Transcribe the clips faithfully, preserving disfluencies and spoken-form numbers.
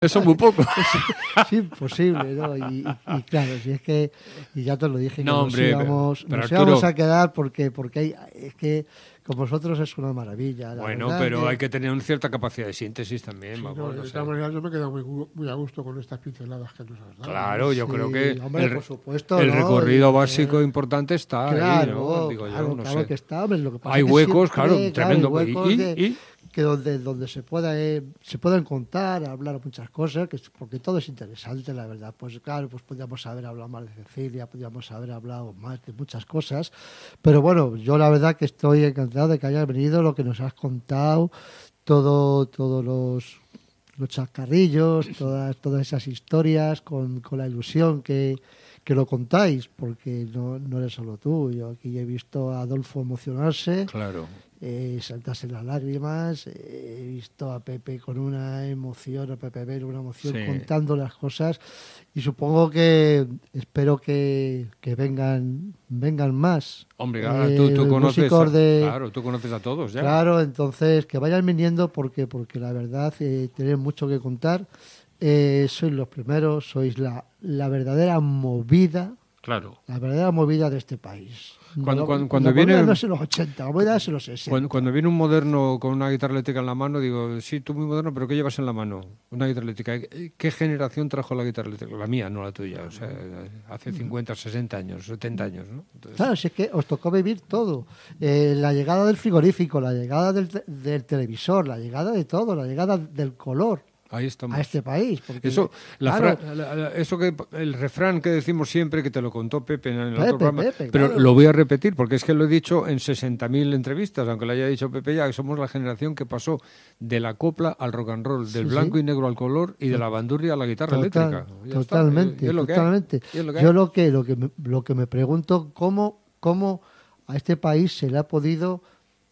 Eso es muy poco. Es imposible, ¿no? Y, y, y claro, si es que, y ya te lo dije, que no, nos, hombre, íbamos, pero nos Arturo, íbamos a quedar porque, porque hay, es que con vosotros es una maravilla. La bueno, verdad pero que... hay que tener una cierta capacidad de síntesis también. Sí, vamos, no, no de sé. todas maneras, yo me he quedado muy, muy a gusto con estas pinceladas que nos has dado. Claro, yo Sí, creo que hombre, el, por supuesto, el ¿no? recorrido Y, básico eh, importante está Claro, ahí, ¿no? Digo claro, yo, no claro sé. que está. Hombre, lo que pasa Hay es que huecos, siempre, claro, tremendo. Hay huecos y, que, y, que donde, donde se pueda eh, se pueden contar, hablar muchas cosas, que, porque todo es interesante, la verdad. Pues claro, pues podríamos haber hablado más de Cecilia, podríamos haber hablado más de muchas cosas, pero bueno, yo la verdad que estoy encantado de que hayas venido, lo que nos has contado, todo, todos los, los chascarrillos, todas, todas esas historias, con, con la ilusión que, que lo contáis, porque no, no eres solo tú. Yo aquí he visto a Adolfo emocionarse. claro. Eh, saltarse las lágrimas, eh, he visto a Pepe con una emoción, a Pepe Ver una emoción Sí. contando las cosas, y supongo que espero que, que vengan vengan más. Hombre, claro, eh, tú, tú conoces músicos a, de... claro, tú conoces a todos ya. Claro, entonces que vayan viniendo porque porque la verdad eh, tenéis mucho que contar. Eh, sois los primeros, sois la, la verdadera movida, Claro. la verdadera movida de este país. Cuando- No, cuando- cuando la movida viene- no es en los ochenta, la movida es en los sesenta. Cuando, cuando viene un moderno con una guitarra eléctrica en la mano, digo, sí, tú muy moderno, pero ¿qué llevas en la mano? Una guitarra eléctrica. ¿Qué generación trajo la guitarra eléctrica? La mía, no la tuya. O sea, hace cincuenta, sesenta años, setenta años, ¿no? Entonces, Claro, si es que os tocó vivir todo. Eh, la llegada del frigorífico, la llegada del, te- del televisor, la llegada de todo, la llegada del color ahí estamos. a este país. Porque, Eso, la claro, fra- la- la- eso que el refrán que decimos siempre, que te lo contó Pepe en el Pepe, otro programa, Pepe, pero claro. lo voy a repetir porque es que lo he dicho en sesenta mil entrevistas, aunque lo haya dicho Pepe ya, que somos la generación que pasó de la copla al rock and roll, del Sí, blanco sí. y negro al color y de la bandurria a la guitarra Total- eléctrica. Ya está. totalmente, Y es lo que hay. totalmente. Y es lo que hay. Yo lo que, lo que, me, lo que me pregunto, ¿cómo, cómo a este país se le ha podido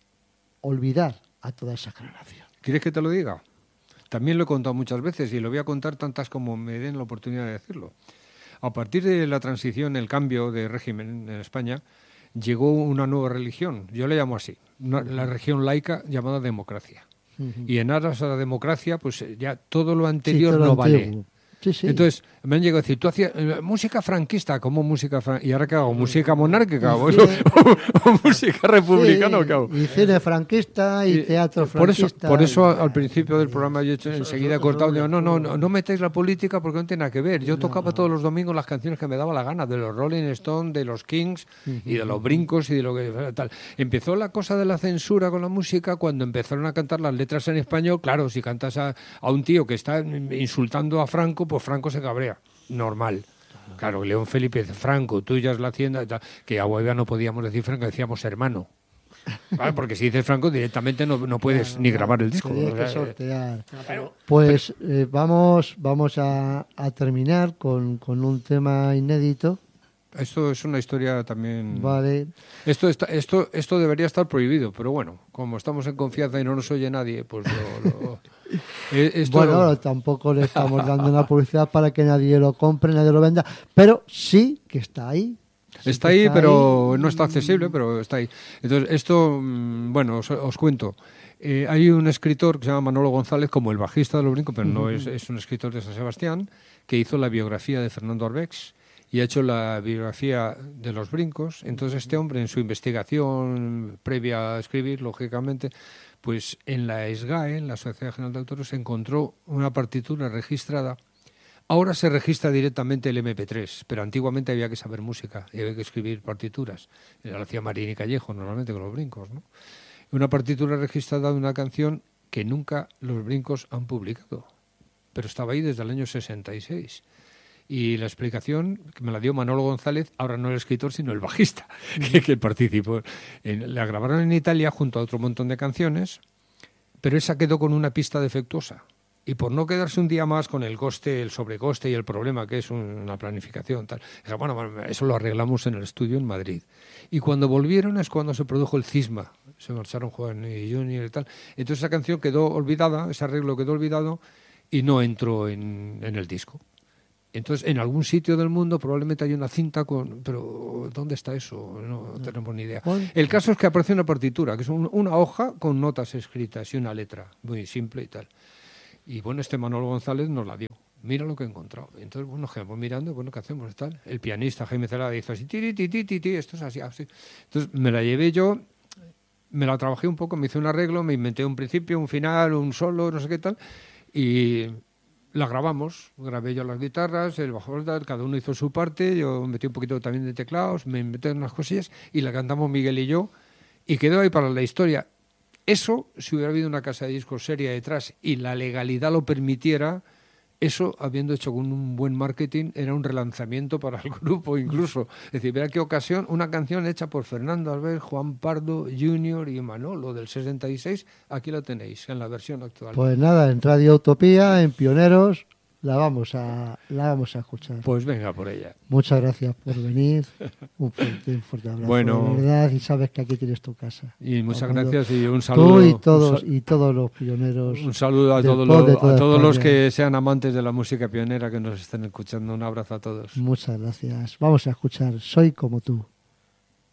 olvidar a toda esa generación? ¿Quieres que te lo diga? También lo he contado muchas veces y lo voy a contar tantas como me den la oportunidad de decirlo. A partir de la transición, el cambio de régimen en España, llegó una nueva religión, yo le llamo así, una- la religión laica llamada democracia. Y en aras a la democracia, pues eh, ya todo lo anterior Sí, todo no vale. antiguo. Sí, sí. Entonces, me han llegado a decir, tú hacías eh, música franquista, ¿cómo música franquista? ¿Y ahora qué hago? ¿Música monárquica? ¿O, Sí. o música republicana? Sí, ¿o qué hago? y cine franquista y Eh, teatro por eso, franquista. por eso y- al principio del programa yo he hecho, enseguida he eso- cortado, eso digo, no no, me no, no, acuerdo. no metáis la política porque no tiene nada que ver. Yo tocaba todos los domingos las canciones que me daba la gana, de los Rolling Stones, de los Kings y de los Brincos y de lo que tal. Empezó la cosa de la censura con la música cuando empezaron a cantar las letras en español. Claro, si cantas a, a un tío que está insultando a Franco, pues Franco se cabrea. Normal. Claro, León Felipe dice, Franco, tuya es la hacienda, y tal, que a Huelva no podíamos decir Franco, decíamos hermano. Claro, porque si dices Franco directamente no, no puedes Claro, ni claro, grabar el disco. tenías O que sea, sortear. Pero, Pues eh, vamos, vamos a, a terminar con, con un tema inédito. esto es una historia también... Vale. Esto, está, esto, esto debería estar prohibido, pero bueno, como estamos en confianza y no nos oye nadie, pues lo... lo- Eh, esto- Bueno, tampoco le estamos dando una publicidad para que nadie lo compre, nadie lo venda, pero sí que está ahí. Sí Está que ahí, pero ahí. no está accesible, pero está ahí. Entonces, esto, mm, bueno, os, os cuento. Eh, hay un escritor que se llama Manolo González, como el bajista de Los Brincos, pero no es, es un escritor de San Sebastián, que hizo la biografía de Fernando Arbex y ha hecho la biografía de Los Brincos. Entonces, este hombre, en su investigación previa a escribir, lógicamente, pues en la S G A E, en la Sociedad General de Autores, encontró una partitura registrada. Ahora se registra directamente el eme pe tres, pero antiguamente había que saber música y había que escribir partituras. Lo hacía Marín y Callejo normalmente con Los Brincos, ¿no? Una partitura registrada de una canción que nunca Los Brincos han publicado, pero estaba ahí desde el año sesenta y seis. Y la explicación que me la dio Manolo González, ahora no el escritor, sino el bajista, que, que participó. En, la grabaron en Italia junto a otro montón de canciones, pero esa quedó con una pista defectuosa. Y por no quedarse un día más con el coste, el sobrecoste y el problema que es una planificación, tal, dije, bueno, bueno, eso lo arreglamos en el estudio en Madrid. Y cuando volvieron es cuando se produjo el cisma. Se marcharon Juan y Junior y tal. Entonces esa canción quedó olvidada, ese arreglo quedó olvidado y no entró en, en el disco. Entonces, en algún sitio del mundo probablemente hay una cinta con... Pero, ¿dónde está eso? No, no tenemos ni idea. El caso es que aparece una partitura, que es un, una hoja con notas escritas y una letra, muy simple y tal. Y bueno, este Manolo González nos la dio. Mira lo que he encontrado. Entonces, bueno, nos quedamos mirando, bueno, ¿qué hacemos? Tal. El pianista Jaime Celada hizo así, ti, ti, ti, ti, ti, esto es así, así. Entonces me la llevé yo, me la trabajé un poco, me hice un arreglo, me inventé un principio, un final, un solo, no sé qué tal, y la grabamos. Grabé yo las guitarras, el bajo, cada uno hizo su parte, yo metí un poquito también de teclados, me inventé unas cosillas y la cantamos Miguel y yo, y quedó ahí para la historia. Eso, si hubiera habido una casa de discos seria detrás y la legalidad lo permitiera, eso, habiendo hecho con un buen marketing, era un relanzamiento para el grupo incluso. Es decir, verá qué ocasión, una canción hecha por Fernando Albert, Juan Pardo junior y Manolo del sesenta y seis, aquí la tenéis, en la versión actual. Pues nada, en Radio Utopía, en Pioneros, la vamos a, la vamos a escuchar. Pues venga por ella. Muchas gracias por venir. Un fuerte, un fuerte abrazo, bueno, de verdad, y sabes que aquí tienes tu casa. Y muchas Hablando gracias y un saludo. Tú y todos, sal- y todos los pioneros. Un saludo a del todos, pop de los, toda a todos los España. que sean amantes de la música pionera que nos estén escuchando. Un abrazo a todos. Muchas gracias. Vamos a escuchar Soy como tú.